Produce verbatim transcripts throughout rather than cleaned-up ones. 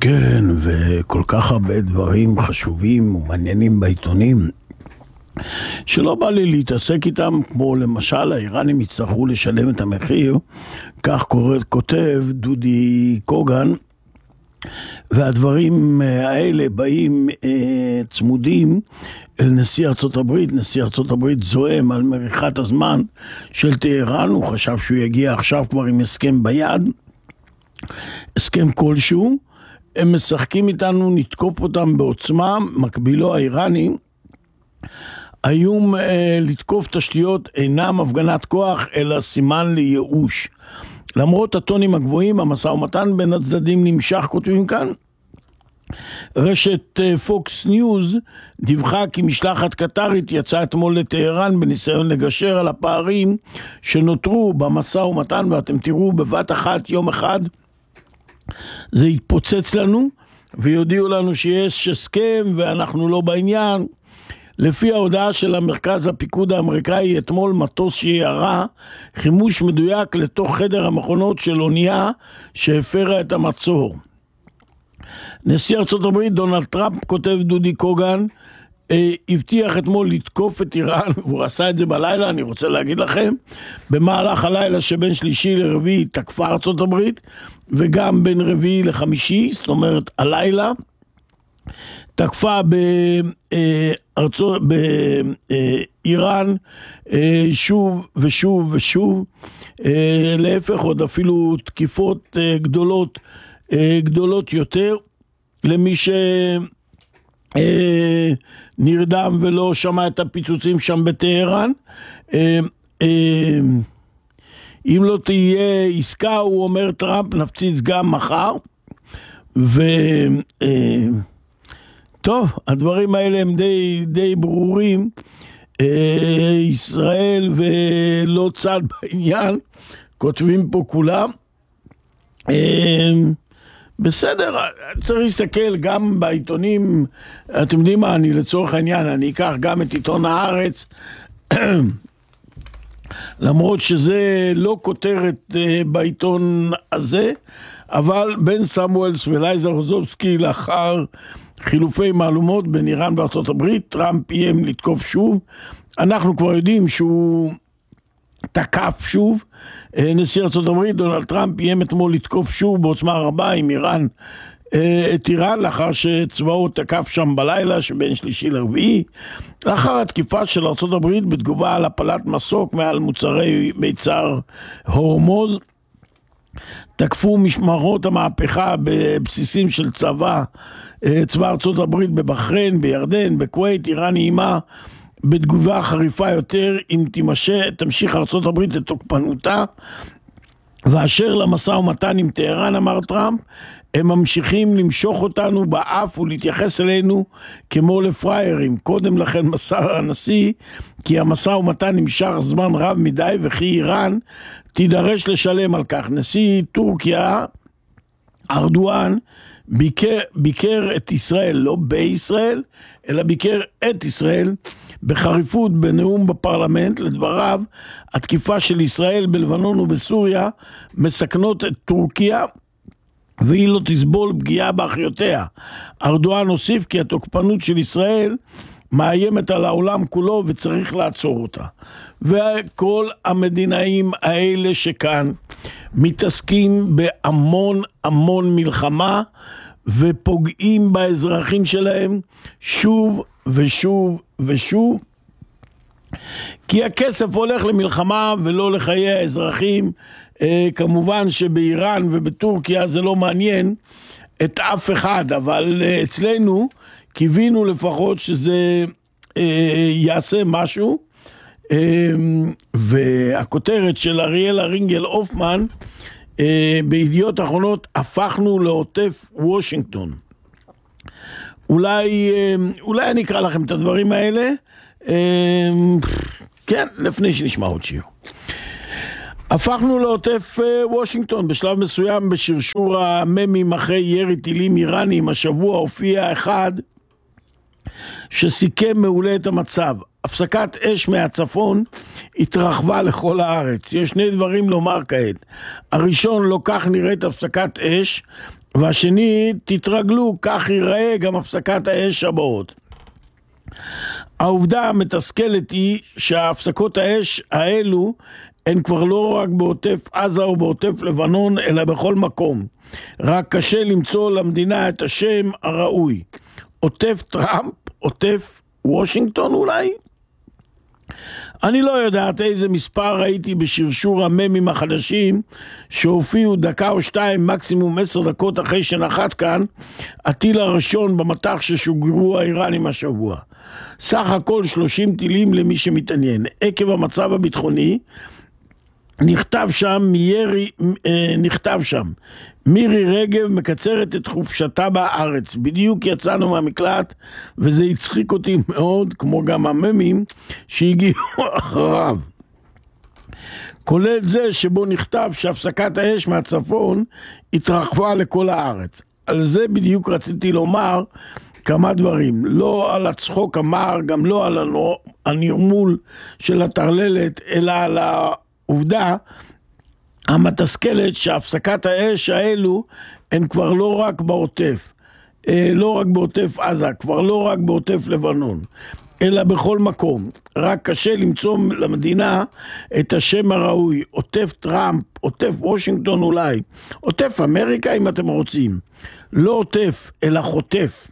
כן, וכל כך הרבה דברים חשובים ומעניינים בעיתונים שלא בא לי להתעסק איתם, כמו למשל האיראנים יצטרכו לשלם את המחיר, כך כותב דודי קוגן, והדברים האלה באים אה, צמודים אל נשיא ארצות הברית. נשיא ארצות הברית זועם על מריחת הזמן של טהרן, הוא חשב שהוא יגיע עכשיו כבר עם הסכם ביד, הסכם כלשהו, הם משחקים איתנו, נתקוף אותם בעוצמה, מקבילו האיראני, איום אה, לתקוף תשתיות אינם הפגנת כוח, אלא סימן לייאוש. למרות הטונים הגבוהים, המשא ומתן בין הצדדים נמשך, כותבים כאן. רשת פוקס ניוז דיווחה כי משלחת קטרית יצאה אתמול לטהרן בניסיון לגשר על הפערים שנותרו במשא ומתן, ואתם תראו בבת אחת יום אחד זה יתפוצץ לנו ויודיעו לנו שיש הסכם ואנחנו לא בעניין. לפי ההודעה של המרכז הפיקוד האמריקאי, אתמול מטוס שירה חימוש מדויק לתוך חדר המכונות של אונייה שהפרה את המצור. נשיא ארצות הברית דונלד טראמפ, כותב דודי קוגן, הבטיח אתמול לתקוף את איראן, והוא עשה את זה בלילה. אני רוצה להגיד לכם, במהלך הלילה שבין שלישי לרביעי תקפה ארצות הברית, וגם בין רביעי לחמישי, זאת אומרת הלילה, תקפה בארצות, באיראן שוב ושוב ושוב, להפך עוד אפילו תקיפות גדולות, גדולות יותר. למי שנרדם ולא שמע את הפיצוצים שם בטהרן, אם לא תהיה עסקה, הוא אומר טראמפ, נפציץ גם מחר. ו טוב, הדברים האלה הם די, די ברורים. ישראל ולא צד בעניין, כותבים פה כולם. בסדר, צריך להסתכל גם בעיתונים. אתם יודעים מה, אני לצורך העניין, אני אקח גם את עיתון הארץ, למרות שזה לא כותרת בעיתון הזה, אבל בן סמואלס ולייזר רוזובסקי, לאחר חילופי מהלומות בין איראן וארצות הברית, טראמפ איים לתקוף שוב. אנחנו כבר יודעים שהוא תקף שוב. נשיא ארצות הברית דונלד טראמפ איים אתמול לתקוף שוב בעוצמה רבה עם איראן, את איראן, לאחר שצבאו תקף שם בלילה שבין שלישי לרביעי, לאחר התקיפה של ארצות הברית בתגובה על הפלת מסוק מעל מוצרי מיצר הורמוז. תקפו משמרות המהפכה בבסיסים של צבא צבא ארצות הברית בבחריין, בירדן, בכווית. איראן איימה בתגובה חריפה יותר אם תימשך, תמשיך ארצות הברית לתוקפנותה, ואשר למשא ומתן עם טהרן, אמר טראמפ, הם ממשיכים למשוך אותנו באף ולהתייחס אלינו כמו לפריירים. קודם לכן מסר הנשיא כי המשא ומתן נמשך זמן רב מדי וכי איראן תידרש לשלם על כך. נשיא טורקיה ארדואן ביקר, ביקר את ישראל, לא בישראל, אלא ביקר את ישראל בחריפות בנאום בפרלמנט. לדבריו, התקיפה של ישראל בלבנון ובסוריה מסכנות את טורקיה והיא לא תסבול פגיעה באחיותיה. ארדואן הוסיף כי התוקפנות של ישראל מאיימת על העולם כולו וצריך לעצור אותה. וכל המדינאים האלה שכאן מתעסקים בהמון המון מלחמה ופוגעים באזרחים שלהם שוב ושוב ושוב, כי הכסף הולך למלחמה ולא לחיי האזרחים. אה, כמובן שבאיראן ובטורקיה זה לא מעניין את אף אחד, אבל אה, אצלנו קיווינו לפחות שזה אה, יעשה משהו. אה, והכותרת של אריאלה רינגל אופמן אה, בידיעות אחרונות, הפכנו לעוטף וושינגטון. אולי, אה, אולי אני אקרא לכם את הדברים האלה, אה, כן, לפני שנשמע עוד שיר. הפכנו לעוטף וושינגטון. בשלב מסוים בשרשור הממים אחרי ירי טילים איראנים, השבוע הופיע אחד שסיכם מעולה את המצב. הפסקת אש מהצפון התרחבה לכל הארץ. יש שני דברים לומר כעת. הראשון, לא כך נראית הפסקת אש. והשני, תתרגלו, כך ייראה גם הפסקת האש הבאות. העובדה המתסכלת היא שההפסקות האש האלו הן כבר לא רק בעוטף עזה או בעוטף לבנון, אלא בכל מקום. רק קשה למצוא למדינה את השם הראוי. עוטף טראמפ, עוטף וושינגטון אולי? אני לא יודעת איזה מספר ראיתי בשרשור הממים החדשים שהופיעו דקה או שתיים, מקסימום עשר דקות אחרי שנחת כאן הטיל הראשון במטח ששוגרו האיראנים השבוע. סך הכל שלושים טילים למי שמתעניין. עקב המצב הביטחוני נכתב שם מירי, נכתב שם מירי רגב מקצרת את חופשתה בארץ. בדיוק יצאנו מהמקלט וזה הצחיק אותי מאוד, כמו גם הממים שהגיעו אחריו, כולל זה שבו נכתב שהפסקת האש מהצפון התרחבה לכל הארץ. על זה בדיוק רציתי לומר כמה דברים, לא על הצחוק המר, גם לא על הנרמול של הטרללת, אלא על העובדה המתסכלת שהפסקת האש האלו הן כבר לא רק בעוטף, לא רק בעוטף עזה, כבר לא רק בעוטף לבנון, אלא בכל מקום. רק קשה למצוא למדינה את השם הראוי. עוטף טראמפ, עוטף וושינגטון אולי, עוטף אמריקה אם אתם רוצים, לא עוטף אלא חוטף.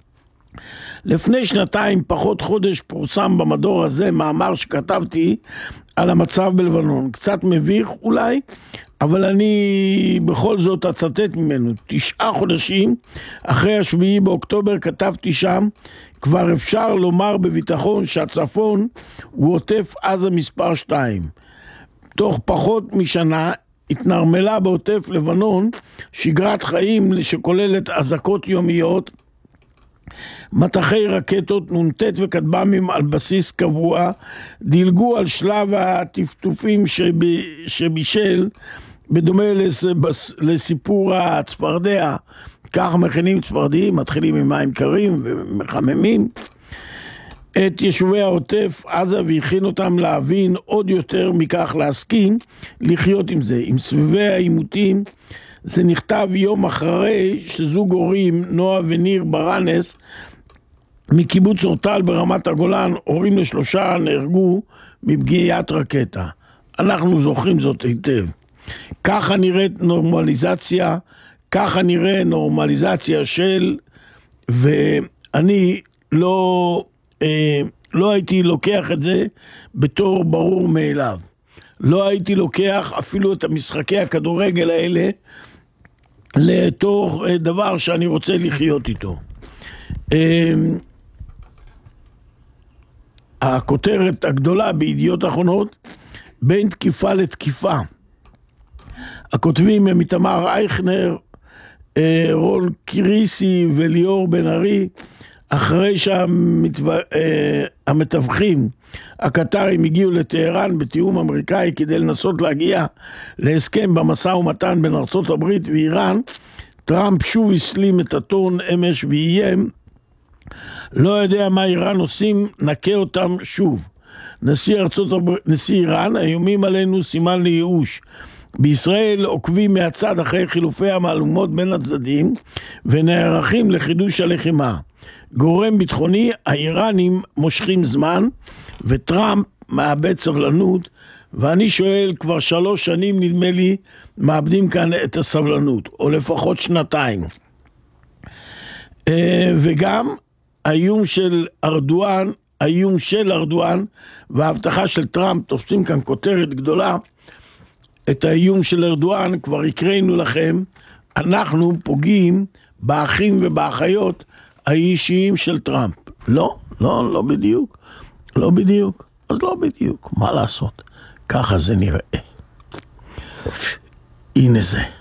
לפני שנתיים פחות חודש פורסם במדור הזה מאמר שכתבתי על המצב בלבנון, קצת מביך אולי, אבל אני בכל זאת אצטט ממנו. תשעה חודשים אחרי השביעי באוקטובר כתבתי שם, כבר אפשר לומר בביטחון שהצפון הוא עוטף עזה מספר שתיים. תוך פחות משנה התנרמלה בעוטף לבנון שגרת חיים שכוללת אזעקות יומיות, מטחי רקטות, נונטט וכטב"מים על בסיס קבוע, דילגו על שלב הטפטופים שבישל, בדומה לסיפור הצפרדע, כך מכינים צפרדעים, מתחילים עם מים קרים ומחממים את יישובי העוטף עזה והכין אותם להבין עוד יותר מכך, להסכים לחיות עם זה, עם סביבי העימותים. זה נכתב יום אחרי שזוג הורים, נועה וניר ברנס, מקיבוץ אורטל ברמת הגולן, הורים לשלושה, נהרגו מפגיעת רקטה. אנחנו זוכרים זאת היטב. ככה נראית נורמליזציה, ככה נראה נורמליזציה של, ואני לא, אה, לא הייתי לוקח את זה בתור ברור מאליו. לא הייתי לוקח אפילו את המשחקי הכדורגל האלה לתור דבר שאני רוצה לחיות איתו. הכותרת הגדולה בידיעות אחרונות, בין תקיפה לתקיפה. הכותבים הם איתמר אייכנר, רון קריסי וליאור בן ארי, אחרי שהמתווכים הקטרים הגיעו לטהרן בתיאום אמריקאי כדי לנסות להגיע להסכם במשא ומתן בין ארצות הברית ואיראן, טראמפ שוב הסלים את הטון אמש ואיים, לא יודע מה איראן עושים, נקה אותם שוב. נשיא ארצות הברית, נשיא איראן, האיומים עלינו סימן לייאוש. בישראל עוקבים מהצד אחרי חילופי המהלומות בין הצדדים ונערכים לחידוש הלחימה. גורם ביטחוני, האיראנים מושכים זמן וטראמפ מאבד סבלנות, ואני שואל, כבר שלוש שנים נדמה לי מאבדים כאן את הסבלנות, או לפחות שנתיים. וגם האיום של ארדואן, האיום של ארדואן וההבטחה של טראמפ תופסים כאן כותרת גדולה. את האיום של ארדואן כבר הקראנו לכם, אנחנו פוגעים באחים ובאחיות האישיים של טראמפ. לא, לא, לא בדיוק, לא בדיוק, אז לא בדיוק, מה לעשות? ככה זה נראה. הנה זה.